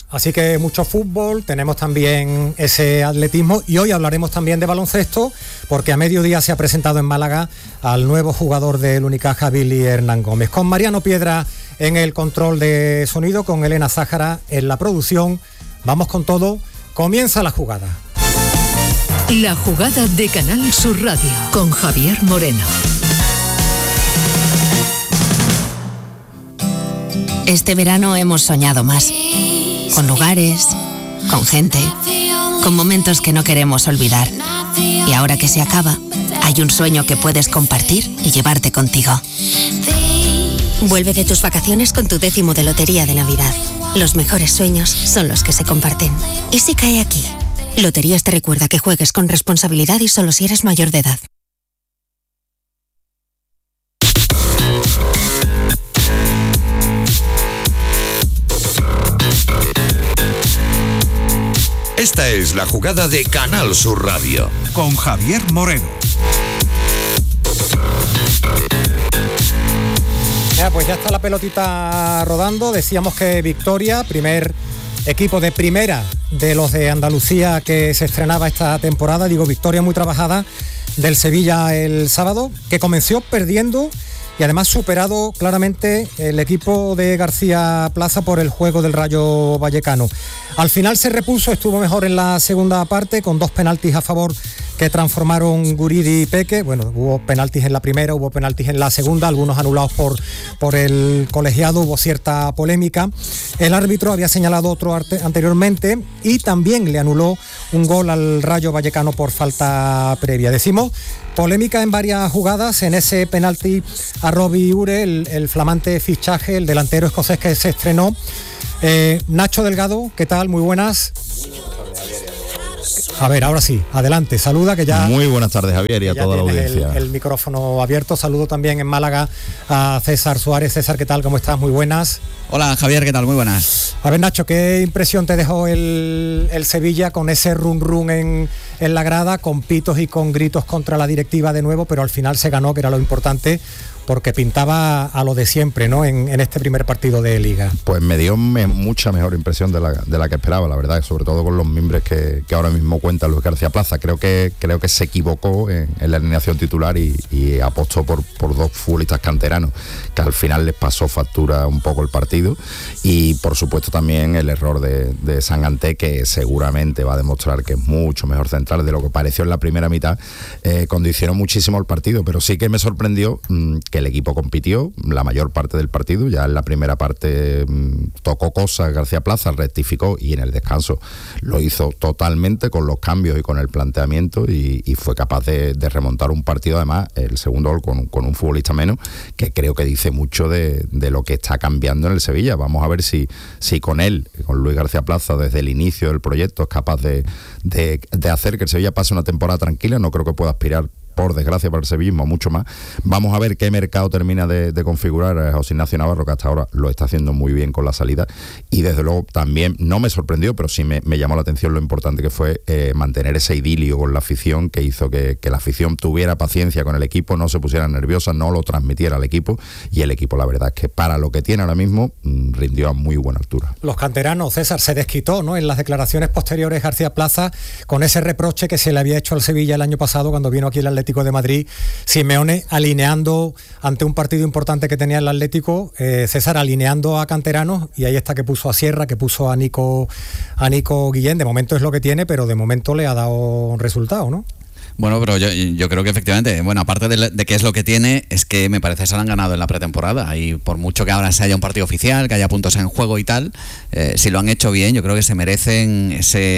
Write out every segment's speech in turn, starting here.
Así que mucho fútbol, tenemos también ese atletismo y hoy hablaremos también de baloncesto porque a mediodía se ha presentado en Málaga al nuevo jugador del Unicaja, Billy Hernán Gómez. Con Mariano Piedra en el control de sonido, con Elena Zájara en la producción. Vamos con todo, comienza la jugada. La jugada de Canal Sur Radio con Javier Moreno. Este verano hemos soñado más. Con lugares, con gente, con momentos que no queremos olvidar. Y ahora que se acaba, hay un sueño que puedes compartir y llevarte contigo. Vuelve de tus vacaciones con tu 10º de Lotería de Navidad. Los mejores sueños son los que se comparten. ¿Y si cae aquí? Loterías te recuerda que juegues con responsabilidad y solo si eres mayor de edad. Esta es la jugada de Canal Sur Radio con Javier Moreno. Pues ya está la pelotita rodando. Decíamos que Victoria, primer equipo de primera de los de Andalucía que se estrenaba esta temporada. Digo, victoria muy trabajada del Sevilla el sábado, que comenzó perdiendo y además superado claramente el equipo de García Plaza por el juego del Rayo Vallecano. Al final se repuso, estuvo mejor en la segunda parte con 2 penaltis a favor que transformaron Guridi y Peque. Bueno, hubo penaltis en la primera, hubo penaltis en la segunda, algunos anulados por el colegiado, hubo cierta polémica. El árbitro había señalado otro anteriormente y también le anuló un gol al Rayo Vallecano por falta previa. Decimos, polémica en varias jugadas, en ese penalti a Robbie Ure, el flamante fichaje, el delantero escocés que se estrenó. Nacho Delgado, ¿qué tal? Muy buenas. A ver, ahora sí, adelante, saluda que ya... Muy buenas tardes, Javier, y a toda la audiencia. El micrófono abierto. Saludo también en Málaga a César Suárez. César, ¿qué tal? ¿Cómo estás? Muy buenas. Hola, Javier, ¿qué tal? Muy buenas. A ver, Nacho, ¿qué impresión te dejó el Sevilla con ese run en la grada, con pitos y con gritos contra la directiva de nuevo, pero al final se ganó, que era lo importante, porque pintaba a lo de siempre, ¿no? En este primer partido de Liga. Pues me dio mucha mejor impresión de la que esperaba, la verdad, sobre todo con los mimbres que ahora mismo cuenta Luis García Plaza. Creo que se equivocó en la alineación titular y apostó por 2 futbolistas canteranos, que al final les pasó factura un poco el partido. Y por supuesto también el error de Sanganté, que seguramente va a demostrar que es mucho mejor central de lo que pareció en la primera mitad. Condicionó muchísimo el partido, pero sí que me sorprendió que el equipo compitió la mayor parte del partido. Ya en la primera parte tocó cosas García Plaza, rectificó y en el descanso lo hizo totalmente con los cambios y con el planteamiento y fue capaz de remontar un partido. Además, el segundo gol con un futbolista menos, que creo que dice mucho de lo que está cambiando en el Sevilla. Vamos a ver si con él, con Luis García Plaza, desde el inicio del proyecto es capaz de hacer que el Sevilla pase una temporada tranquila. No creo que pueda aspirar, por desgracia para el sevillismo, mucho más. Vamos a ver qué mercado termina de configurar José Ignacio Navarro, que hasta ahora lo está haciendo muy bien con la salida, y desde luego también no me sorprendió, pero sí me llamó la atención lo importante que fue mantener ese idilio con la afición, que hizo que la afición tuviera paciencia con el equipo, no se pusiera nerviosa, no lo transmitiera al equipo, y el equipo, la verdad es que para lo que tiene ahora mismo rindió a muy buena altura. Los canteranos, César, se desquitó, ¿no?, en las declaraciones posteriores García Plaza con ese reproche que se le había hecho al Sevilla el año pasado cuando vino aquí el Atlético de Madrid. Simeone alineando ante un partido importante que tenía el Atlético, César alineando a canteranos, y ahí está que puso a Sierra, que puso a Nico Guillén. De momento es lo que tiene, pero de momento le ha dado resultado, ¿no? Bueno, pero yo creo que efectivamente, bueno, aparte de que es lo que tiene, es que me parece que se lo han ganado en la pretemporada, y por mucho que ahora se haya un partido oficial, que haya puntos en juego y tal, si lo han hecho bien, yo creo que se merecen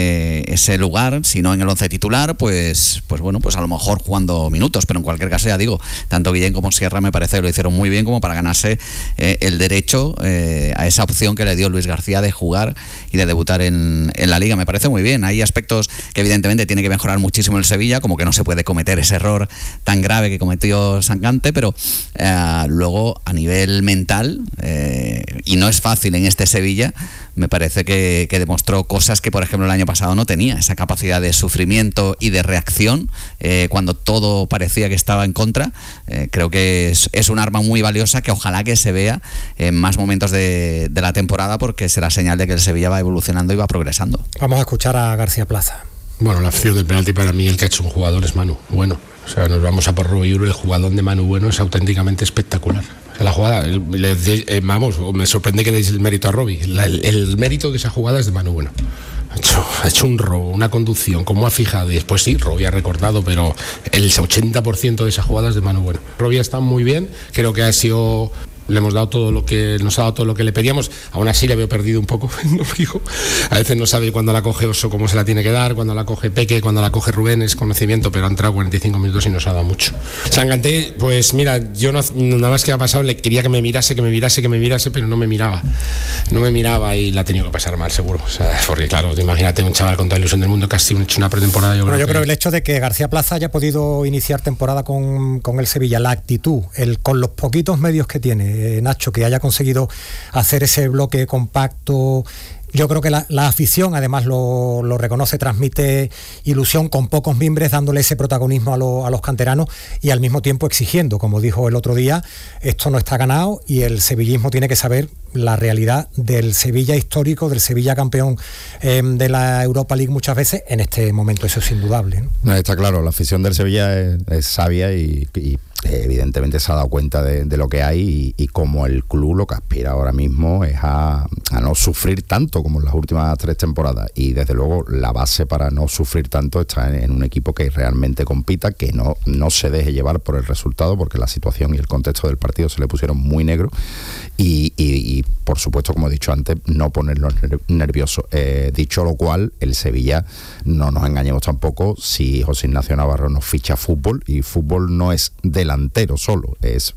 ese lugar, si no en el 11 titular, pues bueno, pues a lo mejor jugando minutos, pero en cualquier caso, ya digo, tanto Guillén como Sierra me parece que lo hicieron muy bien como para ganarse el derecho a esa opción que le dio Luis García de jugar y de debutar en la Liga. Me parece muy bien. Hay aspectos que evidentemente tiene que mejorar muchísimo el Sevilla, como que no no se puede cometer ese error tan grave que cometió Sangante, pero luego a nivel mental, y no es fácil en este Sevilla, me parece que demostró cosas que por ejemplo el año pasado no tenía, esa capacidad de sufrimiento y de reacción cuando todo parecía que estaba en contra. Creo que es un arma muy valiosa que ojalá que se vea en más momentos de la temporada, porque será señal de que el Sevilla va evolucionando y va progresando. Vamos a escuchar a García Plaza. Bueno, la acción del penalti para mí, el que ha hecho un jugador es Manu Bueno. O sea, nos vamos a por Rubio, el jugador de Manu Bueno es auténticamente espectacular. O sea, la jugada, me sorprende que deis el mérito a Robbie. El mérito de esa jugada es de Manu Bueno. Ha hecho un robo, una conducción, como ha fijado, y después sí, Robbie ha recortado, pero el 80% de esa jugada es de Manu Bueno. Robbie está muy bien, creo que ha sido... Le hemos dado todo lo que nos ha dado todo lo que le pedíamos. Aún así le veo perdido un poco, no fijo. A veces no sabe cuando la coge Oso cómo se la tiene que dar, cuando la coge Peque, cuando la coge Rubén, es conocimiento, pero ha entrado 45 minutos y nos ha dado mucho. Sangante, pues mira, yo nada más que ha pasado, le quería que me mirase, pero no me miraba y la ha tenido que pasar mal, seguro. O sea, porque claro, imagínate un chaval con toda la ilusión del mundo que ha hecho una pretemporada. Yo creo que el hecho de que García Plaza haya podido iniciar temporada con el Sevilla, la actitud, con los poquitos medios que tiene, Nacho, que haya conseguido hacer ese bloque compacto. Yo creo que la afición además lo reconoce, transmite ilusión con pocos mimbres, dándole ese protagonismo a los canteranos y al mismo tiempo exigiendo, como dijo el otro día, esto no está ganado y el sevillismo tiene que saber la realidad del Sevilla histórico, del Sevilla campeón de la Europa League muchas veces, en este momento eso es indudable, ¿no? No, está claro, la afición del Sevilla es sabia y evidentemente se ha dado cuenta de lo que hay y como el club lo que aspira ahora mismo es a no sufrir tanto como en las últimas 3 temporadas, y desde luego la base para no sufrir tanto está en un equipo que realmente compita, que no se deje llevar por el resultado, porque la situación y el contexto del partido se le pusieron muy negro y por supuesto, como he dicho antes, no ponerlo nervioso. Dicho lo cual, el Sevilla, no nos engañemos tampoco, si José Ignacio Navarro nos ficha fútbol, y fútbol no es delantero solo, es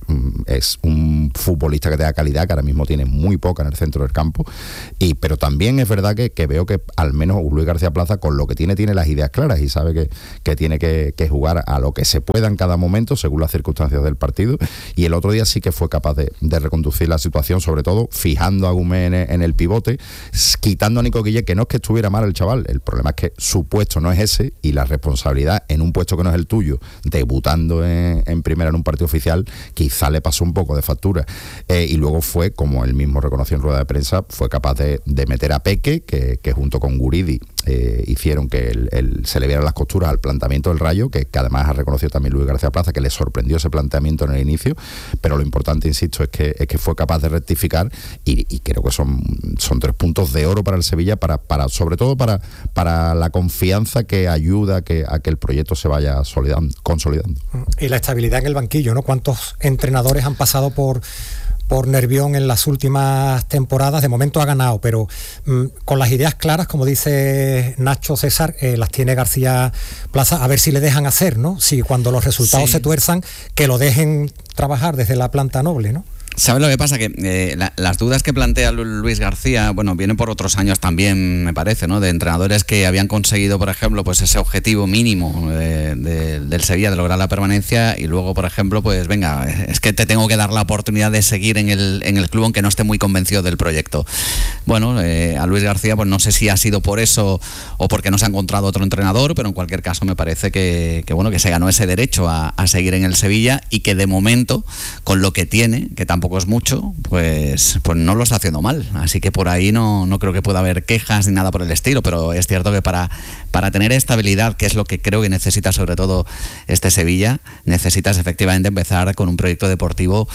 un futbolista que tenga calidad, que ahora mismo tiene muy poca en el centro del campo, pero también es verdad que veo que al menos Luis García Plaza, con lo que tiene las ideas claras y sabe que tiene que jugar a lo que se pueda en cada momento según las circunstancias del partido, y el otro día sí que fue capaz de reconducir la situación, sobre todo fijando a Gumé en el pivote, quitando a Nico Guille, que no es que estuviera mal el chaval, el problema es que su puesto no es ese, y la responsabilidad en un puesto que no es el tuyo, debutando en primera en un partido oficial, quizá le pasó un poco de factura, y luego fue, como él mismo reconoció en rueda de prensa, fue capaz de meter a Peque, que junto con Guridi hicieron que se le vieran las costuras al planteamiento del Rayo, que además ha reconocido también Luis García Plaza, que le sorprendió ese planteamiento en el inicio, pero lo importante, insisto, es que fue capaz de rectificar, y creo que son 3 puntos de oro para el Sevilla, sobre todo para la confianza que ayuda a que el proyecto se vaya consolidando. Y la estabilidad en el banquillo, ¿no? ¿Cuántos entrenadores han pasado por Nervión en las últimas temporadas? De momento ha ganado, pero con las ideas claras, como dice Nacho César, las tiene García Plaza, a ver si le dejan hacer, ¿no? Si cuando los resultados se tuerzan, que lo dejen trabajar desde la planta noble, ¿no? ¿Sabes lo que pasa? Que las dudas que plantea Luis García, bueno, vienen por otros años también, me parece, ¿no? De entrenadores que habían conseguido, por ejemplo, pues ese objetivo mínimo del Sevilla de lograr la permanencia, y luego, por ejemplo, pues venga, es que te tengo que dar la oportunidad de seguir en el club aunque no esté muy convencido del proyecto. Bueno, a Luis García, pues no sé si ha sido por eso o porque no se ha encontrado otro entrenador, pero en cualquier caso me parece que se ganó ese derecho a seguir en el Sevilla, y que de momento, con lo que tiene, que tampoco es mucho, pues no lo está haciendo mal, así que por ahí no creo que pueda haber quejas ni nada por el estilo, pero es cierto que para tener estabilidad, que es lo que creo que necesita sobre todo este Sevilla, necesitas efectivamente empezar con un proyecto deportivo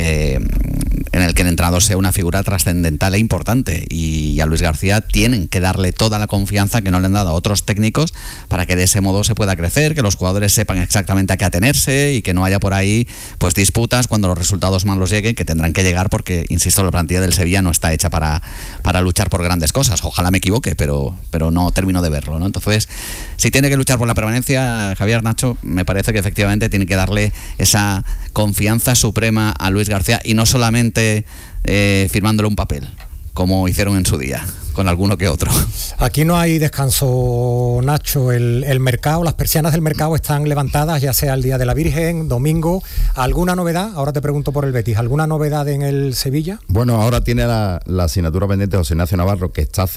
en el que el entrenador sea una figura trascendental e importante, y a Luis García tienen que darle toda la confianza que no le han dado a otros técnicos para que de ese modo se pueda crecer, que los jugadores sepan exactamente a qué atenerse y que no haya por ahí pues disputas cuando los resultados malos lleguen, que tendrán que llegar, porque insisto, la plantilla del Sevilla no está hecha para luchar por grandes cosas. Ojalá me equivoque, pero no termino de verlo, ¿no? Entonces, si tiene que luchar por la permanencia, Javier, Nacho, me parece que efectivamente tiene que darle esa confianza suprema a Luis García, y no solamente firmándole un papel, como hicieron en su día alguno que otro. Aquí no hay descanso, Nacho. El mercado, las persianas del mercado están levantadas, ya sea el Día de la Virgen, domingo. ¿Alguna novedad? Ahora te pregunto por el Betis. ¿Alguna novedad en el Sevilla? Bueno, ahora tiene la asignatura pendiente José Ignacio Navarro, que está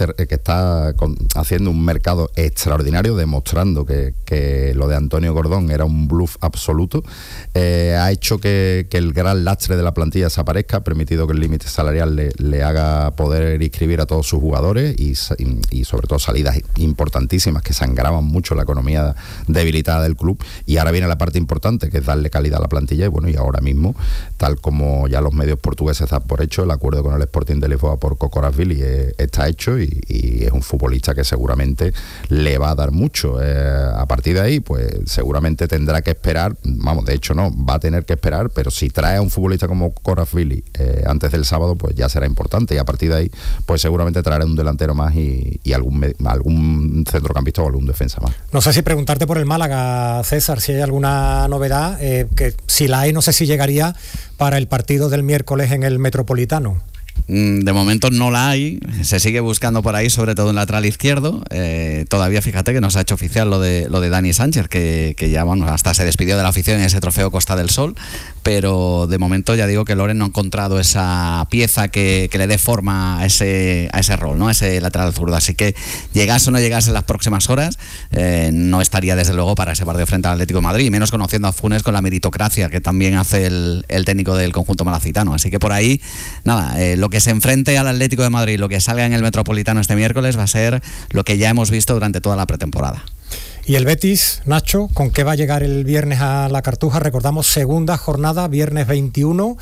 haciendo un mercado extraordinario, demostrando que lo de Antonio Gordón era un bluff absoluto. Ha hecho que el gran lastre de la plantilla desaparezca, ha permitido que el límite salarial le haga poder inscribir a todos sus jugadores y sobre todo salidas importantísimas que sangraban mucho la economía debilitada del club. Y ahora viene la parte importante, que es darle calidad a la plantilla. Y bueno, y ahora mismo, tal como ya los medios portugueses dan por hecho, el acuerdo con el Sporting de Lisboa por Kokoravili está hecho y es un futbolista que seguramente le va a dar mucho. A partir de ahí, pues seguramente tendrá que esperar, de hecho no, va a tener que esperar, pero si trae a un futbolista como Kokoravili antes del sábado, pues ya será importante, y a partir de ahí, pues seguramente traerá un delantero más y algún centrocampista o algún defensa más. No sé si preguntarte por el Málaga, César, si hay alguna novedad, que si la hay, no sé si llegaría para el partido del miércoles en el Metropolitano. De momento no la hay, se sigue buscando por ahí, sobre todo en lateral izquierdo. Todavía fíjate que no se ha hecho oficial lo de Dani Sánchez, que ya hasta se despidió de la afición en ese trofeo Costa del Sol, pero de momento ya digo que Loren no ha encontrado esa pieza que le dé forma a ese rol, ¿no? A ese lateral zurdo. Así que llegase o no llegase en las próximas horas, no estaría desde luego para ese partido frente al Atlético de Madrid, y menos conociendo a Funes con la meritocracia que también hace el técnico del conjunto malacitano. Así que por ahí, nada, lo que se enfrente al Atlético de Madrid, lo que salga en el Metropolitano este miércoles, va a ser lo que ya hemos visto durante toda la pretemporada. Y el Betis, Nacho, ¿con qué va a llegar el viernes a la Cartuja? Recordamos, segunda jornada, viernes 21.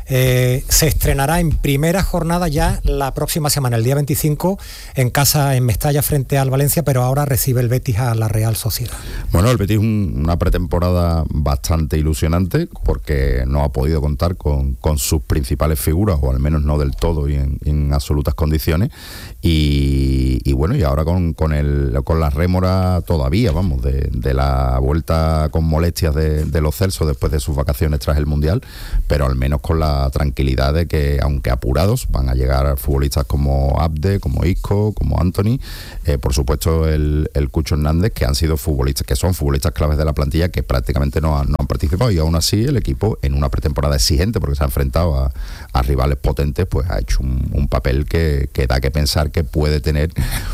Se estrenará en primera jornada ya la próxima semana, el día 25, en casa en Mestalla frente al Valencia, pero ahora recibe el Betis a la Real Sociedad. Bueno, el Betis una pretemporada bastante ilusionante, porque no ha podido contar con sus principales figuras, o al menos no del todo y en absolutas condiciones, y bueno, y ahora con la rémora todavía, de la vuelta con molestias de los Celsos después de sus vacaciones tras el Mundial, pero al menos con la tranquilidad de que, aunque apurados, van a llegar futbolistas como Abde, como Isco, como Anthony, por supuesto el Cucho Hernández, que son futbolistas claves de la plantilla, que prácticamente no han participado, y aún así el equipo, en una pretemporada exigente porque se ha enfrentado a rivales potentes, pues ha hecho un papel que da que pensar que puede tener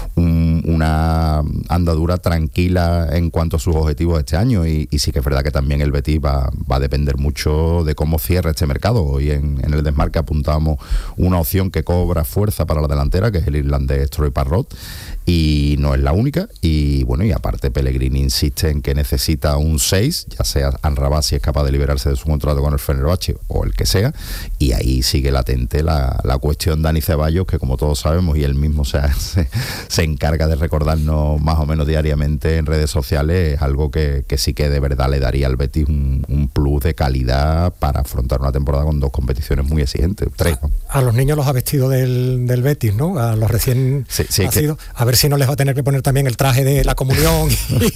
una andadura tranquila en cuanto a sus objetivos este año, y sí que es verdad que también el Betis va a depender mucho de cómo cierra este mercado. Hoy en el desmarque apuntábamos una opción que cobra fuerza para la delantera, que es el irlandés Troy Parrott, y no es la única, y bueno, y aparte Pellegrini insiste en que necesita un 6, ya sea Amrabat si es capaz de liberarse de su contrato con el Fenerbahce o el que sea, y ahí sigue latente la cuestión Dani Ceballos, que como todos sabemos, y él mismo se encarga de recordarnos más o menos diariamente en redes sociales, es algo que sí que de verdad le daría al Betis un plus de calidad para afrontar una temporada con 2 competiciones muy exigentes, 3. A los niños los ha vestido del Betis, ¿no? A los recién nacidos. A ver si no les va a tener que poner también el traje de la comunión.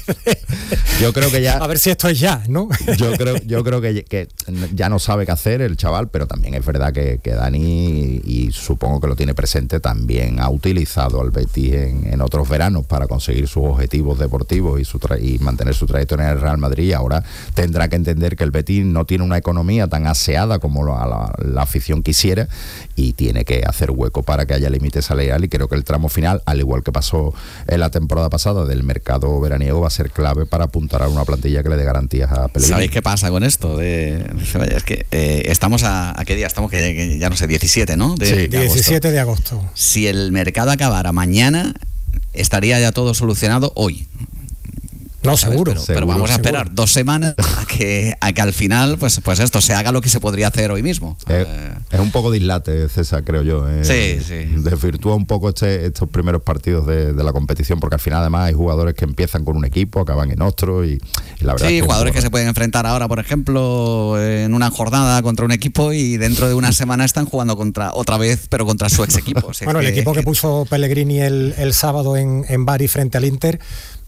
Yo creo que ya... A ver si esto es ya, ¿no? Yo creo que ya no sabe qué hacer el chaval, pero también es verdad que Dani, y supongo que lo tiene presente, también ha utilizado al Betis en otros veranos para conseguir sus objetivos deportivos y mantener su trayectoria en el Real Madrid. Y ahora tendrá que entender que el Betis no tiene una economía tan aseada como la afición quisiera, y tiene que hacer hueco para que haya límite salarial, y creo que el tramo final, al igual que pasó en la temporada pasada del mercado veraniego, va a ser clave para apuntar a una plantilla que le dé garantías a Pellegrini. ¿Sabéis qué pasa con esto? Es que estamos a qué día estamos, que ya no sé, 17, ¿no? Sí, 17 de agosto. Si el mercado acabara mañana, estaría ya todo solucionado hoy. No, seguro. Pero vamos a esperar 2 semanas a que al final pues esto se haga lo que se podría hacer hoy mismo. Es un poco dislate, César, creo yo. Sí. Desvirtúa un poco estos primeros partidos de la competición, porque al final además hay jugadores que empiezan con un equipo, acaban en otro, y la verdad es que jugadores que se pueden enfrentar ahora, por ejemplo, en una jornada contra un equipo, y dentro de una semana están jugando contra su ex equipo. Bueno, el equipo que puso Pellegrini el sábado en Bari frente al Inter,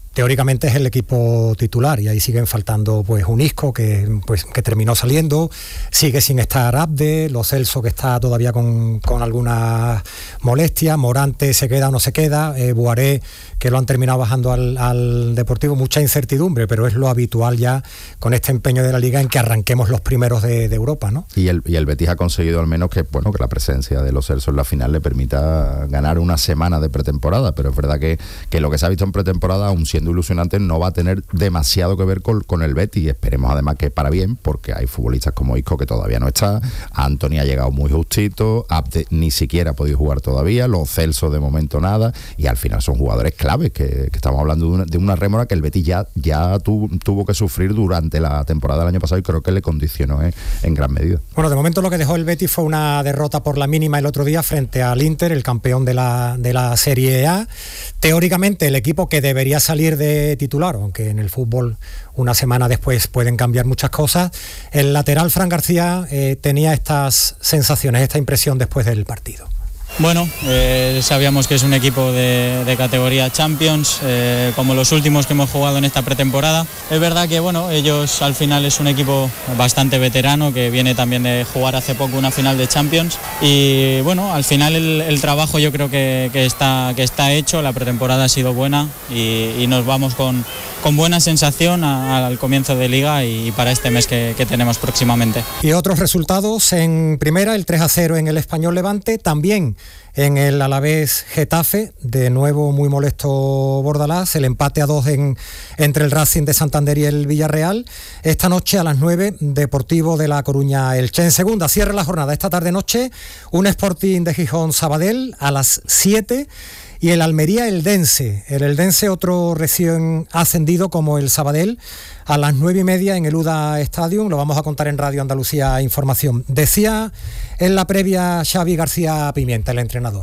teóricamente es el equipo titular, y ahí siguen faltando pues un Isco que terminó saliendo, sigue sin estar Abde, Lo Celso que está todavía con algunas molestias, Morante se queda o no se queda, Boiré que lo han terminado bajando al Deportivo, mucha incertidumbre, pero es lo habitual ya con este empeño de la Liga en que arranquemos los primeros de Europa, ¿no? Y el Betis ha conseguido al menos que la presencia de Lo Celso en la final le permita ganar una semana de pretemporada, pero es verdad que lo que se ha visto en pretemporada, aun siendo ilusionante, no va a tener demasiado que ver con el Betis. Esperemos además que para bien, porque hay futbolistas como Isco que todavía no está, Antony ha llegado muy justito, Abde ni siquiera ha podido jugar todavía, Lo Celso de momento nada, y al final son jugadores claves, que estamos hablando de una rémora que el Betis ya tuvo que sufrir durante la temporada del año pasado, y creo que le condicionó en gran medida. Bueno, de momento lo que dejó el Betis fue una derrota por la mínima el otro día frente al Inter, el campeón de la Serie A. Teóricamente el equipo que debería salir de titular, aunque en el fútbol una semana después pueden cambiar muchas cosas. El lateral Fran García tenía estas sensaciones, esta impresión después del partido. Bueno, sabíamos que es un equipo de categoría Champions, como los últimos que hemos jugado en esta pretemporada. Es verdad que ellos al final es un equipo bastante veterano, que viene también de jugar hace poco una final de Champions, y al final el trabajo yo creo que está hecho, la pretemporada ha sido buena, y nos vamos con buena sensación al comienzo de Liga y para este mes que tenemos próximamente. Y otros resultados en primera, el 3-0 en el Español Levante, también en el Alavés Getafe, de nuevo muy molesto Bordalás, el empate a 2 entre el Racing de Santander y el Villarreal. Esta noche a las 9, Deportivo de La Coruña Elche. En segunda, cierra la jornada esta tarde-noche, un Sporting de Gijón Sabadell a las 7, y el Almería Eldense. El Eldense, otro recién ascendido como el Sabadell, a las 9:30 en el UDA Stadium. Lo vamos a contar en Radio Andalucía Información. Decía en la previa Xavi García Pimienta, el entrenador.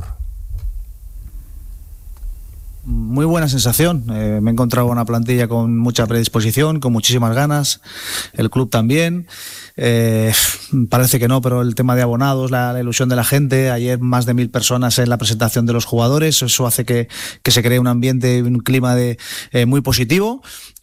Muy buena sensación, me he encontrado una plantilla con mucha predisposición, con muchísimas ganas, el club también, parece que no, pero el tema de abonados, la ilusión de la gente, ayer más de 1.000 personas en la presentación de los jugadores, eso hace que se cree un ambiente, un clima muy positivo.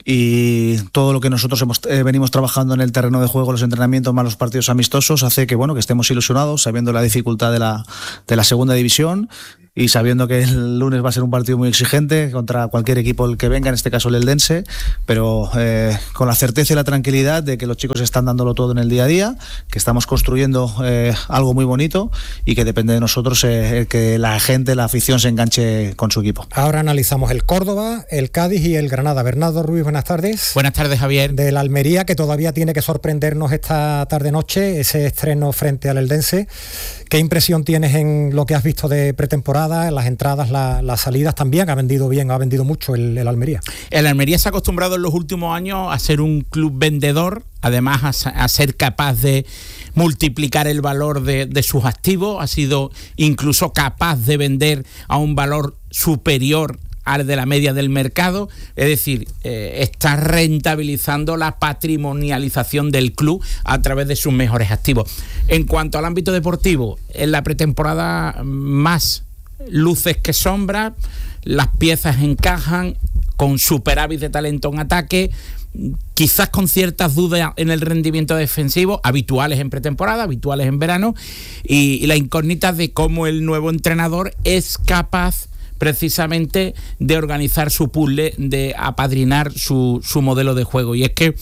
Y todo lo que nosotros venimos trabajando en el terreno de juego, los entrenamientos más los partidos amistosos, hace que estemos ilusionados, sabiendo la dificultad de la segunda división y sabiendo que el lunes va a ser un partido muy exigente contra cualquier equipo el que venga, en este caso el Eldense, pero con la certeza y la tranquilidad de que los chicos están dándolo todo en el día a día, que estamos construyendo algo muy bonito y que depende de nosotros que la gente, la afición se enganche con su equipo. Ahora analizamos el Córdoba, el Cádiz y el Granada. Bernardo Ruiz, buenas tardes. Buenas tardes, Javier. Del Almería, que todavía tiene que sorprendernos esta tarde-noche, ese estreno frente al Eldense. ¿Qué impresión tienes en lo que has visto de pretemporada, en las entradas, las salidas? También ha vendido bien, ha vendido mucho el Almería. El Almería se ha acostumbrado en los últimos años a ser un club vendedor, además a ser capaz de multiplicar el valor de sus activos, ha sido incluso capaz de vender a un valor superior al de la media del mercado, es decir, está rentabilizando la patrimonialización del club a través de sus mejores activos. En cuanto al ámbito deportivo, en la pretemporada más luces que sombras, las piezas encajan, con superávit de talento en ataque, quizás con ciertas dudas en el rendimiento defensivo, habituales en pretemporada, habituales en verano, y la incógnita de cómo el nuevo entrenador es capaz precisamente de organizar su puzzle, de apadrinar su modelo de juego. Y es que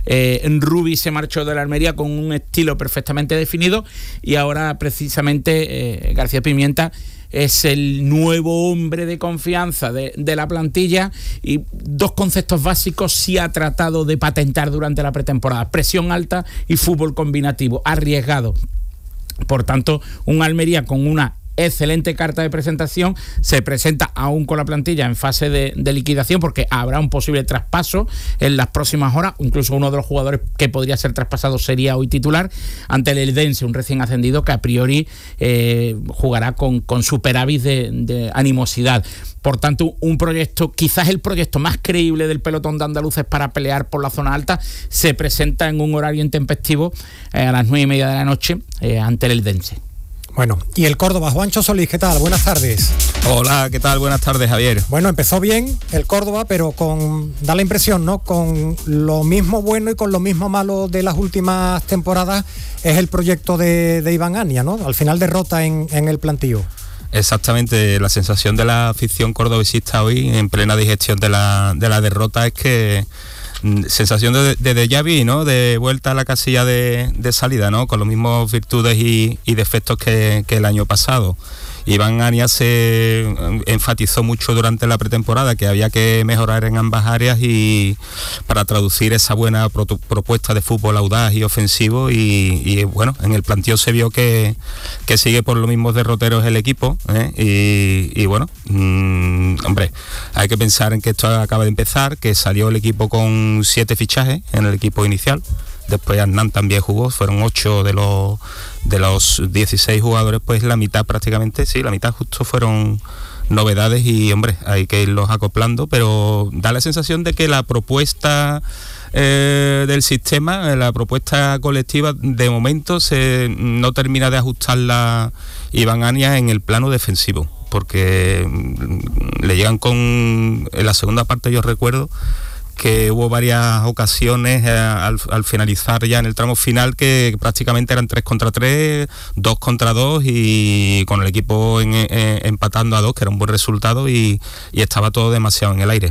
Rubi se marchó de la Almería con un estilo perfectamente definido, y ahora precisamente García Pimienta es el nuevo hombre de confianza de la plantilla, y dos conceptos básicos sí ha tratado de patentar durante la pretemporada: presión alta y fútbol combinativo, arriesgado. Por tanto, un Almería con una excelente carta de presentación, se presenta aún con la plantilla en fase de liquidación, porque habrá un posible traspaso en las próximas horas. Incluso uno de los jugadores que podría ser traspasado sería hoy titular ante el Eldense, un recién ascendido que a priori jugará con superávit de animosidad. Por tanto, un proyecto, quizás el proyecto más creíble del pelotón de andaluces para pelear por la zona alta, se presenta en un horario intempestivo a las 9:30 de la noche ante el Eldense. Bueno, y el Córdoba, Juancho Solís, ¿qué tal? Buenas tardes. Hola, ¿qué tal? Buenas tardes, Javier. Bueno, empezó bien el Córdoba, pero da la impresión, ¿no? Con lo mismo bueno y con lo mismo malo de las últimas temporadas es el proyecto de Iván Ania, ¿no? Al final derrota en el plantío. Exactamente, la sensación de la afición cordobesista hoy, en plena digestión de la derrota, es que sensación de déjà vu, ¿no? De vuelta a la casilla de salida, ¿no? Con los mismos virtudes y defectos que el año pasado. Iván Ania se enfatizó mucho durante la pretemporada que había que mejorar en ambas áreas y para traducir esa buena propuesta de fútbol audaz y ofensivo y bueno, en el planteo se vio que sigue por los mismos derroteros el equipo, y bueno, hombre, hay que pensar en que esto acaba de empezar, que salió el equipo con 7 fichajes en el equipo inicial. Después Hernán también jugó, fueron 8 de los 16 jugadores, pues la mitad prácticamente, sí, la mitad justo fueron novedades y hombre, hay que irlos acoplando, pero da la sensación de que la propuesta del sistema, la propuesta colectiva, de momento no termina de ajustarla Iván Ania en el plano defensivo, porque le llegan en la segunda parte, yo recuerdo que hubo varias ocasiones al finalizar ya en el tramo final que prácticamente eran 3 contra 3, 2 contra 2 y con el equipo empatando a 2, que era un buen resultado y estaba todo demasiado en el aire.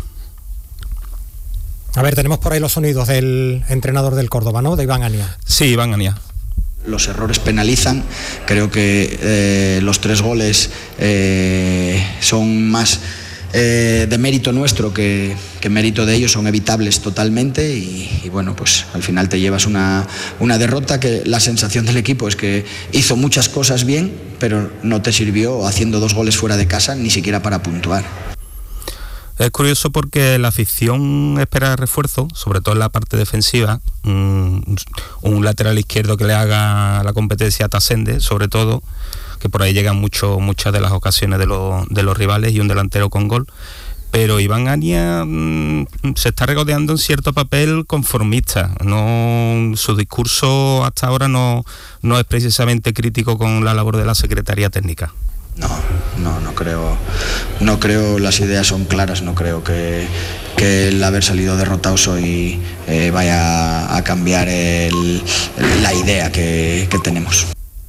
A ver, tenemos por ahí los sonidos del entrenador del Córdoba, ¿no? De Iván Ania. Sí, Iván Ania. Los errores penalizan, creo que los 3 goles son más de mérito nuestro que mérito de ellos, son evitables totalmente y bueno, pues al final te llevas una derrota que la sensación del equipo es que hizo muchas cosas bien, pero no te sirvió haciendo 2 goles fuera de casa ni siquiera para puntuar. Es curioso porque la afición espera refuerzo, sobre todo en la parte defensiva, un lateral izquierdo que le haga la competencia a Tasende, sobre todo, que por ahí llegan muchas de las ocasiones de los rivales y un delantero con gol. Pero Iván Ania se está regodeando en cierto papel conformista. Su discurso hasta ahora no es precisamente crítico con la labor de la Secretaría Técnica. No creo, las ideas son claras, no creo que el haber salido derrotados hoy vaya a cambiar la idea que tenemos.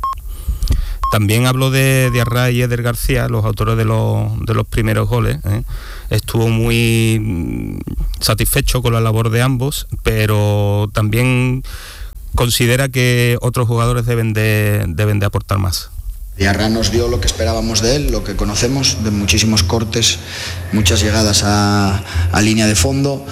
También habló de Arraiz y Eder García, los autores de los primeros goles. Estuvo muy satisfecho con la labor de ambos, pero también considera que otros jugadores deben de aportar más. Diarra nos dio lo que esperábamos de él, lo que conocemos, de muchísimos cortes, muchas llegadas a línea de fondo.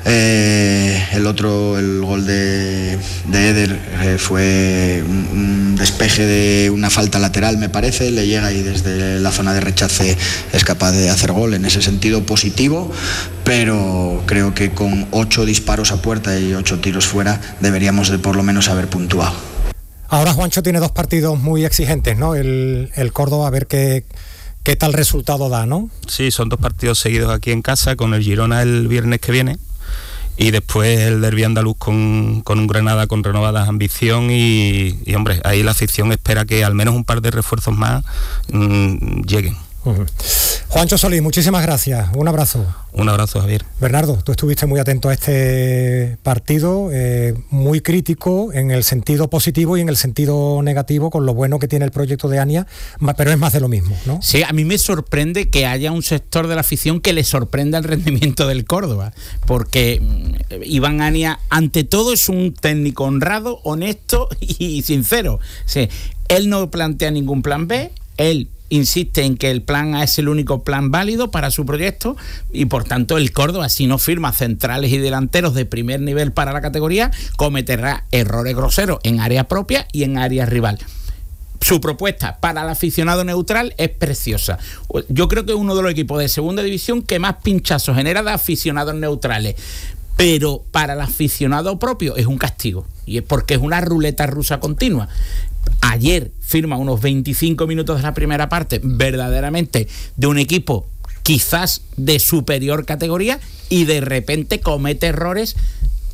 El gol de Eder fue un despeje de una falta lateral, me parece, le llega y desde la zona de rechace es capaz de hacer gol, en ese sentido positivo, pero creo que con 8 disparos a puerta y 8 tiros fuera deberíamos de por lo menos haber puntuado. Ahora Juancho tiene 2 partidos muy exigentes, ¿no? El Córdoba, a ver qué tal resultado da, ¿no? Sí, son 2 partidos seguidos aquí en casa, con el Girona el viernes que viene y después el derbi andaluz con un Granada con renovadas ambición y hombre, ahí la afición espera que al menos un par de refuerzos más lleguen. Juancho Solís, muchísimas gracias, un abrazo. Un abrazo, Javier. Bernardo, tú estuviste muy atento a este partido, muy crítico en el sentido positivo y en el sentido negativo con lo bueno que tiene el proyecto de Ania, pero es más de lo mismo, ¿no? Sí, a mí me sorprende que haya un sector de la afición que le sorprenda el rendimiento del Córdoba, porque Iván Ania, ante todo, es un técnico honrado, honesto y sincero. Sí, él no plantea ningún plan B, él insiste en que el plan A es el único plan válido para su proyecto y por tanto el Córdoba, si no firma centrales y delanteros de primer nivel para la categoría, cometerá errores groseros en área propia y en área rival. Su propuesta para el aficionado neutral es preciosa. Yo creo que es uno de los equipos de segunda división que más pinchazos genera de aficionados neutrales, pero para el aficionado propio es un castigo y es porque es una ruleta rusa continua. Ayer firma unos 25 minutos de la primera parte verdaderamente de un equipo quizás de superior categoría y de repente comete errores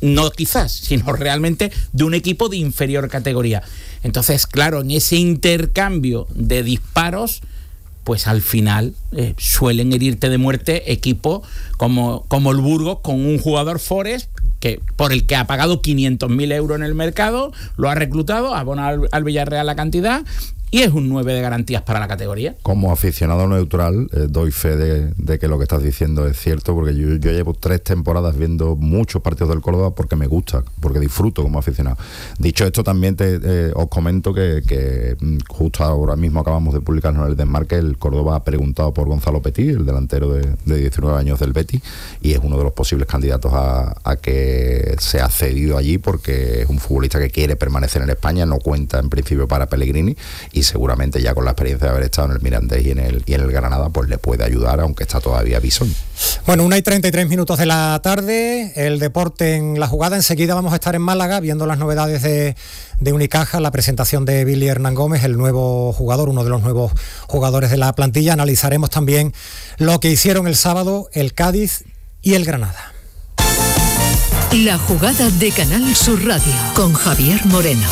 no quizás, sino realmente de un equipo de inferior categoría. Entonces, claro, en ese intercambio de disparos, pues al final suelen herirte de muerte equipos como el Burgos, con un jugador Forest por el que ha pagado 500.000 euros en el mercado, lo ha reclutado, ha abonado al Villarreal la cantidad, y es un 9 de garantías para la categoría. Como aficionado neutral, doy fe de que lo que estás diciendo es cierto, porque yo llevo 3 temporadas viendo muchos partidos del Córdoba porque me gusta, porque disfruto como aficionado. Dicho esto, también os comento que justo ahora mismo acabamos de publicarnos en el Desmarque, el Córdoba ha preguntado por Gonzalo Petit, el delantero de 19 años del Betis, y es uno de los posibles candidatos a que sea cedido allí, porque es un futbolista que quiere permanecer en España, no cuenta en principio para Pellegrini, y seguramente ya con la experiencia de haber estado en el Mirandés y en el Granada, pues le puede ayudar, aunque está todavía Bison. Bueno, 1:33 de la tarde, el deporte en la jugada. Enseguida vamos a estar en Málaga viendo las novedades de Unicaja, la presentación de Billy Hernán Gómez, el nuevo jugador, uno de los nuevos jugadores de la plantilla. Analizaremos también lo que hicieron el sábado el Cádiz y el Granada. La jugada de Canal Sur Radio con Javier Moreno.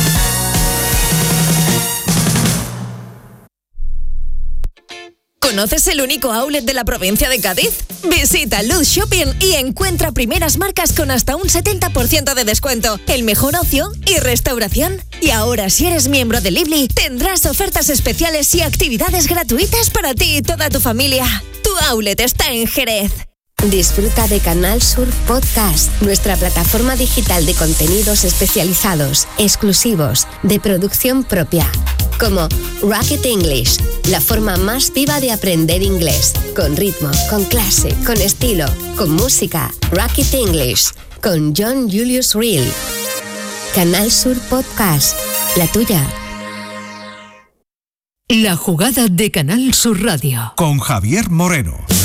¿Conoces el único outlet de la provincia de Cádiz? Visita Luz Shopping y encuentra primeras marcas con hasta un 70% de descuento, el mejor ocio y restauración. Y ahora, si eres miembro de Lively, tendrás ofertas especiales y actividades gratuitas para ti y toda tu familia. Tu outlet está en Jerez. Disfruta de Canal Sur Podcast, nuestra plataforma digital de contenidos especializados, exclusivos, de producción propia, como Rocket English, la forma más viva de aprender inglés, con ritmo, con clase, con estilo, con música. Rocket English, con John Julius Reel. Canal Sur Podcast, la tuya. La jugada de Canal Sur Radio con Javier Moreno.